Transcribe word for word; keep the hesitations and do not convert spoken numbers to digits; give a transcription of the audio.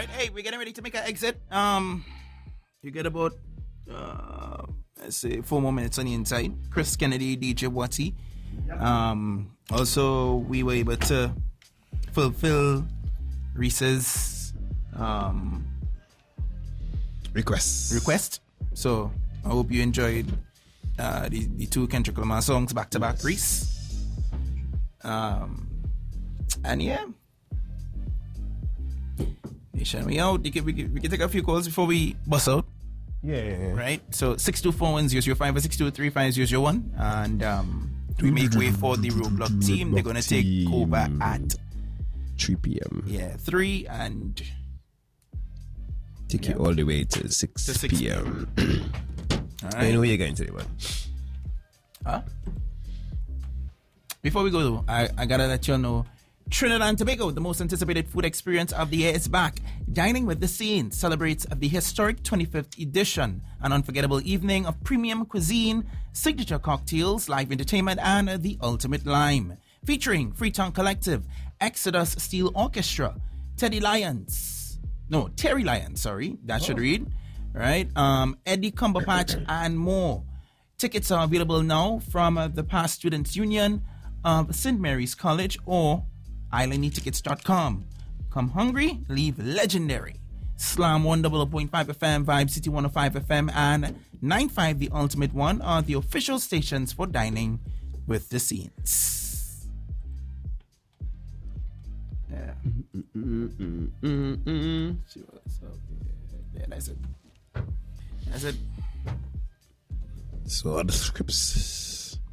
right, hey, we're getting ready to make an exit. Um, you get about, uh, let's say, four more minutes on the inside. Chris Kennedy, D J Watty. Um, also, we were able to fulfill Reese's um, request. Request. So I hope you enjoyed uh, the, the two Kendrick Lamar songs back to back, Reese. Um, and yeah. Nation, we out. We can, we, can, we can take a few calls before we bust out. Yeah, yeah, yeah. Right? So six two four one zero zero five or six two three five zero zero one. And um, we make way for the Roadblock team. They're going to take over at three p.m. Yeah, three and... Take yeah. you all the way to six, to six p.m. All right. I know where you're going today, man. Huh? Before we go, though, I, I got to let you know, Trinidad and Tobago, the most anticipated food experience of the year, is back. Dining with the Scene celebrates the historic twenty-fifth edition, an unforgettable evening of premium cuisine, signature cocktails, live entertainment, and the ultimate lime. Featuring Freetown Collective, Exodus Steel Orchestra, Teddy Lyons, no, Terry Lyons, sorry, that should oh. read, right? Um, Eddie Cumberpatch, and more. Tickets are available now from uh, the Past Students Union of Saint Mary's College or island e tickets dot com. Come hungry, leave legendary. Slam one oh oh point five F M, Vibe City one oh five F M, and ninety-five The Ultimate One are the official stations for dining with the Scenes. Yeah. Mm-mm-mm-mm-mm. See what's up here. Yeah, that's it. That's it. So are the scripts.